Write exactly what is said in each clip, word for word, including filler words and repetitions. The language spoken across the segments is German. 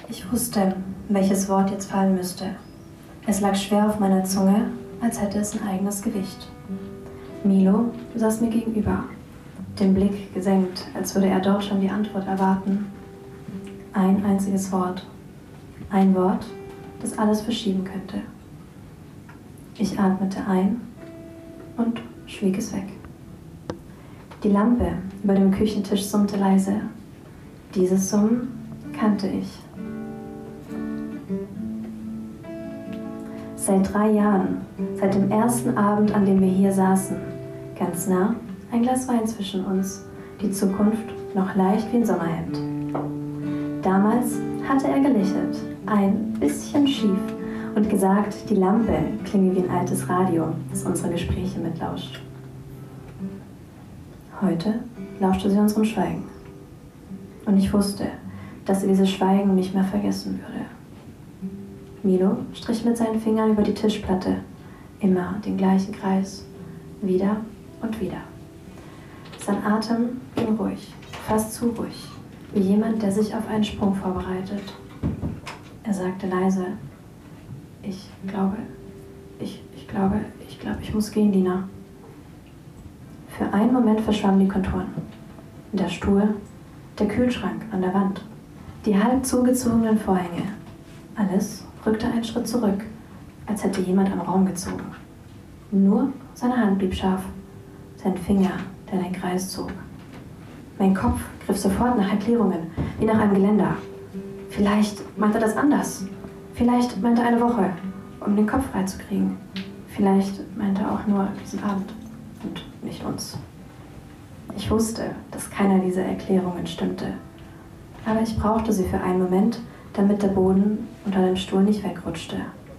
Ich wusste, welches Wort jetzt fallen müsste. Es lag schwer auf meiner Zunge, als hätte es ein eigenes Gewicht. Milo saß mir gegenüber, den Blick gesenkt, als würde er dort schon die Antwort erwarten. Ein einziges Wort. Ein Wort, das alles verschieben könnte. Ich atmete ein und schwieg es weg. Die Lampe über dem Küchentisch summte leise. Dieses Summen kannte ich. Seit drei Jahren, seit dem ersten Abend, an dem wir hier saßen, ganz nah, ein Glas Wein zwischen uns, die Zukunft noch leicht wie ein Sommerhemd. Damals hatte er gelächelt, ein bisschen schief, und gesagt, die Lampe klinge wie ein altes Radio, das unsere Gespräche mitlauscht. Heute lauschte sie unserem Schweigen. Und ich wusste, dass sie dieses Schweigen nicht mehr vergessen würde. Milo strich mit seinen Fingern über die Tischplatte, immer den gleichen Kreis, wieder und wieder. Sein Atem ging ruhig, fast zu ruhig, wie jemand, der sich auf einen Sprung vorbereitet. Er sagte leise, ich glaube, ich, ich glaube, ich glaube, ich muss gehen, Lina. Für einen Moment verschwammen die Konturen. Der Stuhl, der Kühlschrank an der Wand, die halb zugezogenen Vorhänge. Alles rückte einen Schritt zurück, als hätte jemand am Raum gezogen. Nur seine Hand blieb scharf, sein Finger, der den Kreis zog. Mein Kopf griff sofort nach Erklärungen, wie nach einem Geländer. Vielleicht meinte er das anders. Vielleicht meinte er eine Woche, um den Kopf freizukriegen. Vielleicht meinte er auch nur diesen Abend und nicht uns. Ich wusste, dass keiner dieser Erklärungen stimmte. Aber ich brauchte sie für einen Moment, damit der Boden unter dem Stuhl nicht wegrutschte.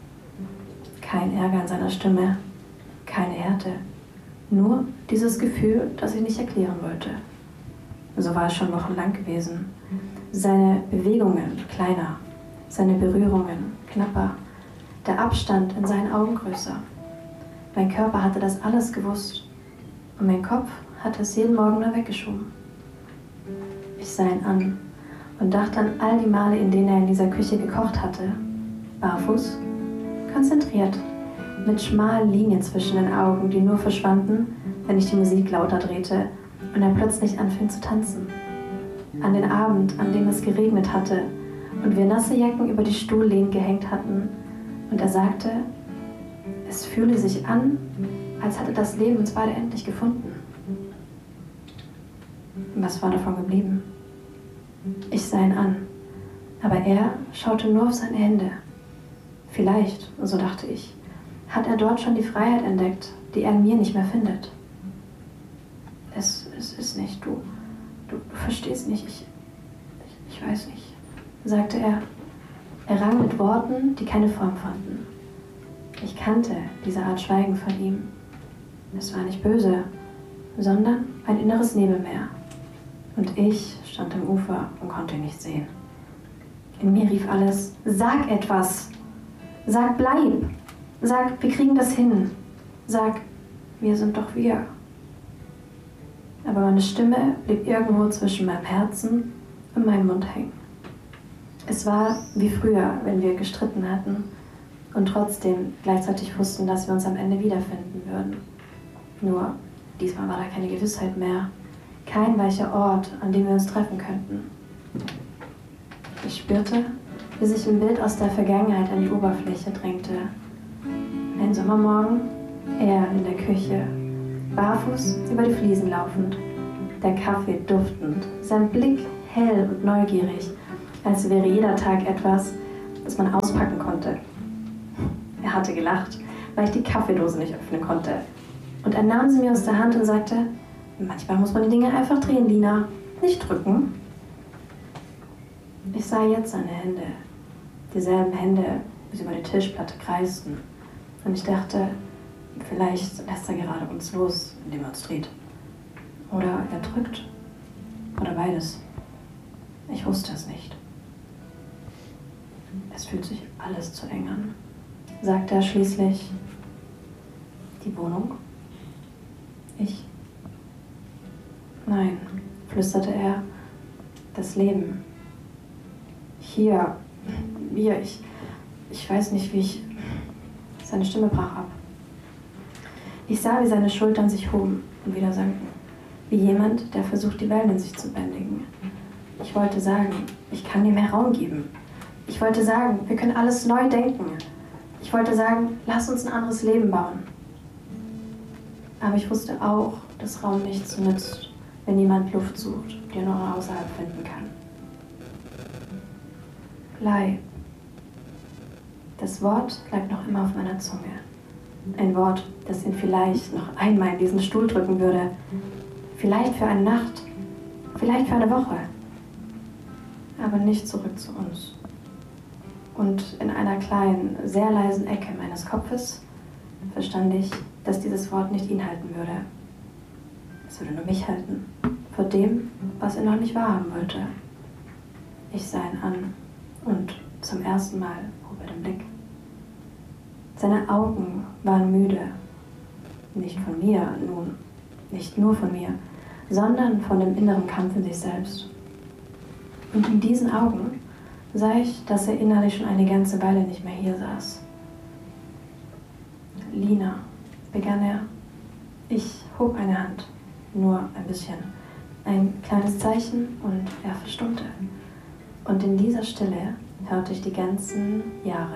Kein Ärger in seiner Stimme, keine Härte. Nur dieses Gefühl, das ich nicht erklären wollte. So war es schon wochenlang gewesen. Seine Bewegungen kleiner, seine Berührungen knapper, der Abstand in seinen Augen größer. Mein Körper hatte das alles gewusst und mein Kopf hatte es jeden Morgen nur weggeschoben. Ich sah ihn an und dachte an all die Male, in denen er in dieser Küche gekocht hatte. Barfuß, konzentriert, mit schmalen Linien zwischen den Augen, die nur verschwanden, wenn ich die Musik lauter drehte und er plötzlich anfing zu tanzen. An den Abend, an dem es geregnet hatte und wir nasse Jacken über die Stuhllehnen gehängt hatten und er sagte, es fühle sich an, als hatte das Leben uns beide endlich gefunden. Was war davon geblieben? Ich sah ihn an, aber er schaute nur auf seine Hände. Vielleicht, so dachte ich, hat er dort schon die Freiheit entdeckt, die er in mir nicht mehr findet. Es, es ist nicht, du, du, du verstehst nicht, ich, ich, ich weiß nicht, sagte er. Er rang mit Worten, die keine Form fanden. Ich kannte diese Art Schweigen von ihm. Es war nicht böse, sondern ein inneres Nebelmeer. Und ich stand am Ufer und konnte ihn nicht sehen. In mir rief alles, sag etwas, sag bleib, sag, wir kriegen das hin, sag, wir sind doch wir. Aber meine Stimme blieb irgendwo zwischen meinem Herzen und meinem Mund hängen. Es war wie früher, wenn wir gestritten hatten und trotzdem gleichzeitig wussten, dass wir uns am Ende wiederfinden würden. Nur diesmal war da keine Gewissheit mehr, kein weicher Ort, an dem wir uns treffen könnten. Ich spürte, wie sich ein Bild aus der Vergangenheit an die Oberfläche drängte. Ein Sommermorgen, er in der Küche, barfuß über die Fliesen laufend, der Kaffee duftend, sein Blick hell und neugierig, als wäre jeder Tag etwas, das man auspacken konnte. Er hatte gelacht, weil ich die Kaffeedose nicht öffnen konnte. Und er nahm sie mir aus der Hand und sagte, manchmal muss man die Dinge einfach drehen, Lina, nicht drücken. Ich sah jetzt seine Hände, dieselben Hände, wie sie über die Tischplatte kreisten. Und ich dachte, vielleicht lässt er gerade uns los, indem er uns dreht. Oder er drückt. Oder beides. Ich wusste es nicht. Es fühlt sich alles zu eng an, sagte er schließlich. Die Wohnung? Ich? Nein, flüsterte er. Das Leben. Hier, Hier, ich, ich weiß nicht, wie ich... Seine Stimme brach ab. Ich sah, wie seine Schultern sich hoben und wieder sanken. Wie jemand, der versucht, die Wellen in sich zu bändigen. Ich wollte sagen, ich kann dir mehr Raum geben. Ich wollte sagen, wir können alles neu denken. Ich wollte sagen, lass uns ein anderes Leben bauen. Aber ich wusste auch, dass Raum nichts nützt, wenn jemand Luft sucht, die er nur außerhalb finden kann. Leib. Das Wort bleibt noch immer auf meiner Zunge. Ein Wort, das ihn vielleicht noch einmal in diesen Stuhl drücken würde. Vielleicht für eine Nacht, vielleicht für eine Woche. Aber nicht zurück zu uns. Und in einer kleinen, sehr leisen Ecke meines Kopfes verstand ich, dass dieses Wort nicht ihn halten würde. Es würde nur mich halten, vor dem, was er noch nicht wahrhaben wollte. Ich sah ihn an und zum ersten Mal hob er den Blick. Seine Augen waren müde. Nicht von mir, nun, nicht nur von mir, sondern von dem inneren Kampf in sich selbst. Und in diesen Augen sah ich, dass er innerlich schon eine ganze Weile nicht mehr hier saß. Lina, begann er. Ich hob eine Hand, nur ein bisschen. Ein kleines Zeichen und er verstummte. Und in dieser Stille hörte ich die ganzen Jahre.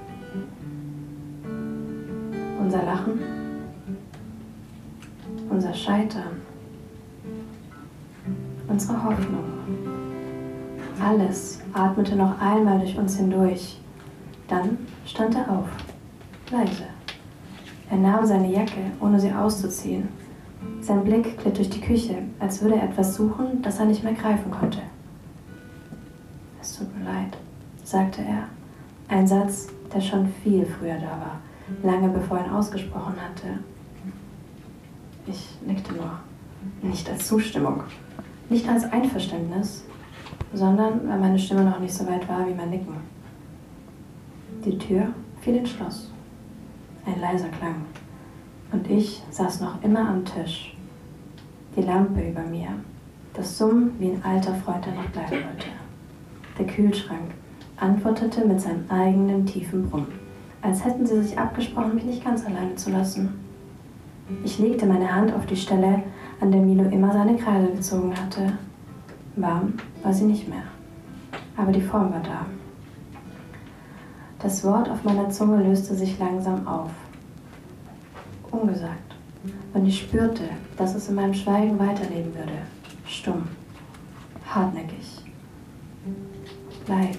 Unser Lachen, unser Scheitern, unsere Hoffnung. Alles atmete noch einmal durch uns hindurch. Dann stand er auf, leise. Er nahm seine Jacke, ohne sie auszuziehen. Sein Blick glitt durch die Küche, als würde er etwas suchen, das er nicht mehr greifen konnte. Es tut mir leid, sagte er. Ein Satz, der schon viel früher da war, lange bevor er ihn ausgesprochen hatte. Ich nickte nur, nicht als Zustimmung, nicht als Einverständnis, sondern weil meine Stimme noch nicht so weit war wie mein Nicken. Die Tür fiel ins Schloss. Ein leiser Klang. Und ich saß noch immer am Tisch. Die Lampe über mir. Das Summen wie ein alter Freund, der noch bleiben wollte. Der Kühlschrank antwortete mit seinem eigenen tiefen Brummen. Als hätten sie sich abgesprochen, mich nicht ganz alleine zu lassen. Ich legte meine Hand auf die Stelle, an der Milo immer seine Kreide gezogen hatte. Warm war sie nicht mehr, aber die Form war da. Das Wort auf meiner Zunge löste sich langsam auf. Ungesagt. Und ich spürte, dass es in meinem Schweigen weiterleben würde. Stumm. Hartnäckig. Bleib.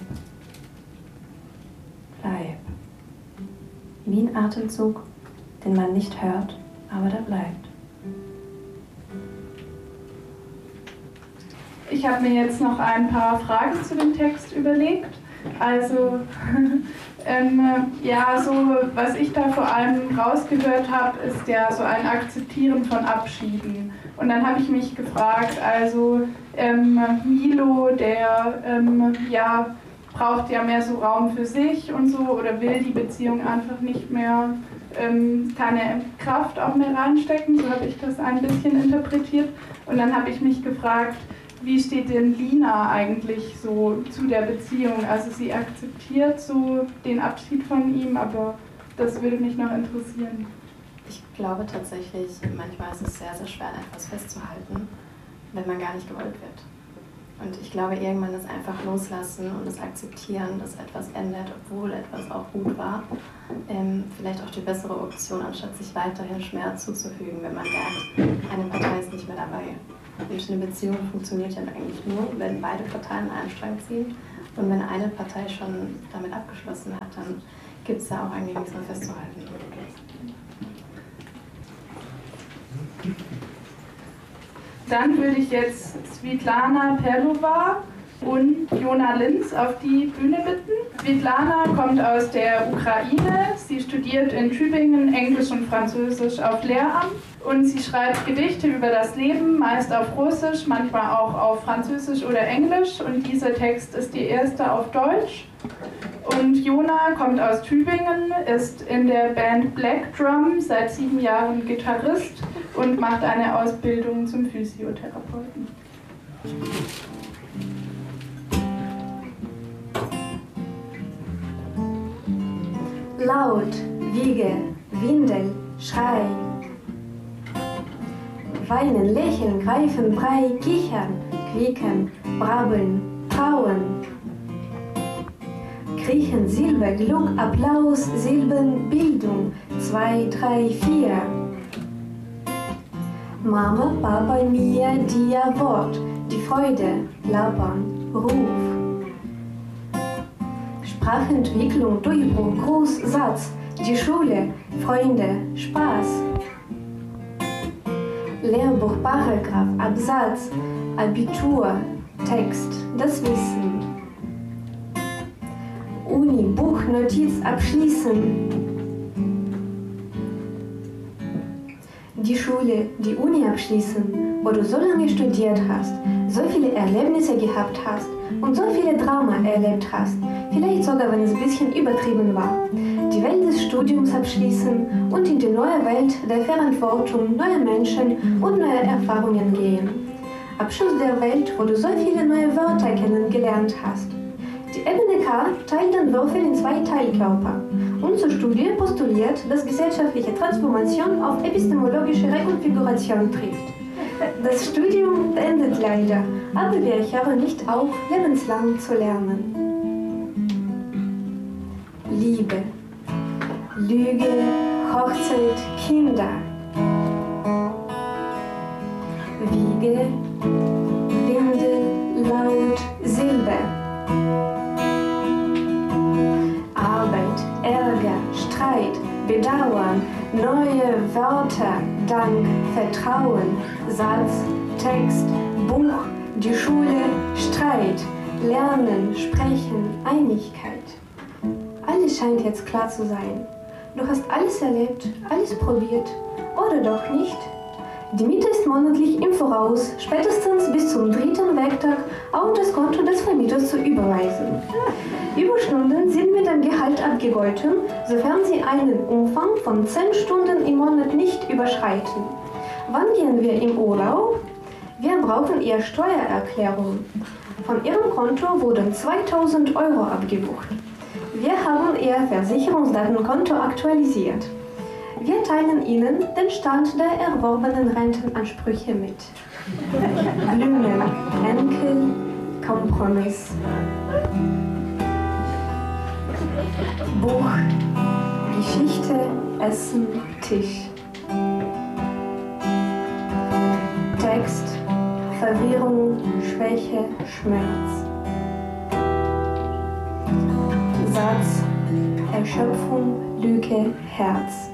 Bleib. Wie ein Atemzug, den man nicht hört, aber der bleibt. Ich habe mir jetzt noch ein paar Fragen zu dem Text überlegt. Also, ähm, ja, so was ich da vor allem rausgehört habe, ist ja so ein Akzeptieren von Abschieden. Und dann habe ich mich gefragt, also ähm, Milo, der ähm, ja, braucht ja mehr so Raum für sich und so oder will die Beziehung einfach nicht mehr, ähm, keine Kraft auch mehr reinstecken, so habe ich das ein bisschen interpretiert. Und dann habe ich mich gefragt, wie steht denn Lina eigentlich so zu der Beziehung? Also sie akzeptiert so den Abschied von ihm, aber das würde mich noch interessieren. Ich glaube tatsächlich, manchmal ist es sehr, sehr schwer, an etwas festzuhalten, wenn man gar nicht gewollt wird. Und ich glaube, irgendwann das einfach loslassen und das Akzeptieren, dass etwas ändert, obwohl etwas auch gut war, ähm, vielleicht auch die bessere Option, anstatt sich weiterhin Schmerz zuzufügen, wenn man merkt, eine Partei ist nicht mehr dabei. Und eine Beziehung funktioniert ja eigentlich nur, wenn beide Parteien einen Strang ziehen. Und wenn eine Partei schon damit abgeschlossen hat, dann gibt es da auch eigentlich nichts mehr festzuhalten. Dann würde ich jetzt Svitlana Perlova und Jona Linz auf die Bühne bitten. Svitlana kommt aus der Ukraine. Sie studiert in Tübingen Englisch und Französisch auf Lehramt. Und sie schreibt Gedichte über das Leben, meist auf Russisch, manchmal auch auf Französisch oder Englisch. Und dieser Text ist die erste auf Deutsch. Und Jona kommt aus Tübingen, ist in der Band Black Drum seit sieben Jahren Gitarrist und macht eine Ausbildung zum Physiotherapeuten. Laut, Wiege, Windel, Schrei. Weinen, lächeln, greifen, Brei, kichern, quieken, brabbeln, trauen. Kriechen, Silber, Glück, Applaus, Silben, Bildung, zwei, drei, vier. Mama, Papa, Mia, Dia, Wort, die Freude, Labern, Ruf. Sprachentwicklung, Durchbruch, Gruß, Satz, die Schule, Freunde, Spaß. Lehrbuch, Paragraph, Absatz, Abitur, Text, das Wissen. Uni, Buch, Notiz, abschließen. Die Schule, die Uni abschließen, wo du so lange studiert hast, so viele Erlebnisse gehabt hast und so viele Drama erlebt hast, vielleicht sogar, wenn es ein bisschen übertrieben war. Die Welt des Studiums abschließen und in die neue Welt der Verantwortung, neue Menschen und neue Erfahrungen gehen. Abschluss der Welt, wo du so viele neue Wörter kennengelernt hast. Die Ebene K teilt den Würfel in zwei Teilkörper. Unsere Studie postuliert, dass gesellschaftliche Transformation auf epistemologische Rekonfiguration trifft. Das Studium endet leider, aber wir hören nicht auf, lebenslang zu lernen. Liebe, Lüge, Hochzeit, Kinder. Wiege, Windel, Laut, Silbe. Arbeit, Ärger, Streit, Bedauern, neue Wörter, Dank, Vertrauen, Satz, Text, Buch, die Schule, Streit, Lernen, Sprechen, Einigkeit. Alles scheint jetzt klar zu sein. Du hast alles erlebt, alles probiert, oder doch nicht? Die Miete ist monatlich im Voraus, spätestens bis zum dritten Werktag auf das Konto des Vermieters zu überweisen. Überstunden sind mit dem Gehalt abgegolten, sofern sie einen Umfang von zehn Stunden im Monat nicht überschreiten. Wann gehen wir im Urlaub? Wir brauchen Ihre Steuererklärung. Von Ihrem Konto wurden zweitausend Euro abgebucht. Wir haben Ihr Versicherungsdatenkonto aktualisiert. Wir teilen Ihnen den Stand der erworbenen Rentenansprüche mit. Blumen, Enkel, Kompromiss. Buch, Geschichte, Essen, Tisch. Text, Verwirrung, Schwäche, Schmerz. Satz, Erschöpfung, Lüge, Herz.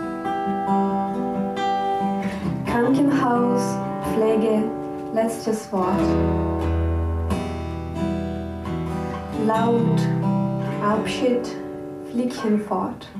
Krankenhaus, Pflege, letztes Wort. Laut, Abschied, Fliegchen fort.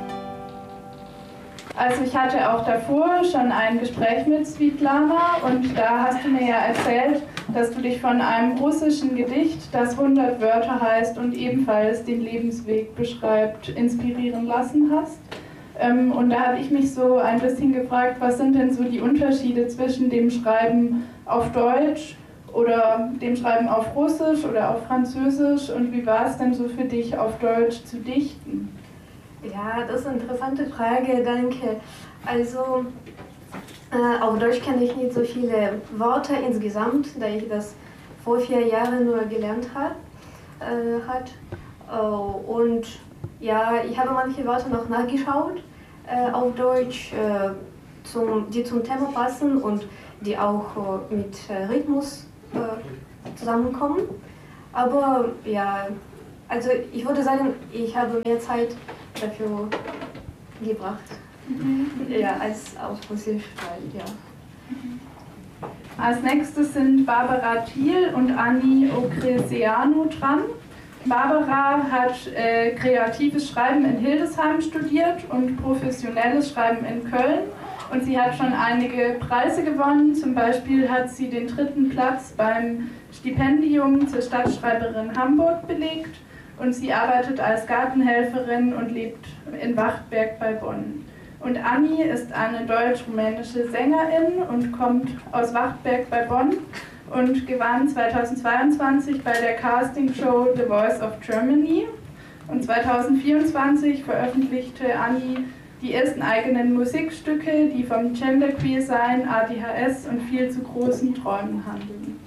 Also ich hatte auch davor schon ein Gespräch mit Svitlana und da hast du mir ja erzählt, dass du dich von einem russischen Gedicht, das hundert Wörter heißt und ebenfalls den Lebensweg beschreibt, inspirieren lassen hast. Und da habe ich mich so ein bisschen gefragt, was sind denn so die Unterschiede zwischen dem Schreiben auf Deutsch oder dem Schreiben auf Russisch oder auf Französisch und wie war es denn so für dich, auf Deutsch zu dichten? Ja, das ist eine interessante Frage, danke. Also, äh, auf Deutsch kenne ich nicht so viele Worte insgesamt, da ich das vor vier Jahren nur gelernt habe. Äh, hat. Äh, und ja, ich habe manche Wörter noch nachgeschaut äh, auf Deutsch, äh, zum, die zum Thema passen und die auch äh, mit äh, Rhythmus äh, zusammenkommen. Aber ja, also ich würde sagen, ich habe mehr Zeit dafür gebracht, mhm. ja, als auf Russisch, weil, ja. Als nächstes sind Barbara Thiel und Anni Okresianu dran. Barbara hat äh, kreatives Schreiben in Hildesheim studiert und professionelles Schreiben in Köln. Und sie hat schon einige Preise gewonnen. Zum Beispiel hat sie den dritten Platz beim Stipendium zur Stadtschreiberin Hamburg belegt. Und sie arbeitet als Gartenhelferin und lebt in Wachtberg bei Bonn. Und Anni ist eine deutsch-rumänische Sängerin und kommt aus Wachtberg bei Bonn und gewann zweitausendzweiundzwanzig bei der Castingshow The Voice of Germany. Und zweitausendvierundzwanzig veröffentlichte Anni die ersten eigenen Musikstücke, die vom Genderqueer-Sein, A D H S und viel zu großen Träumen handeln.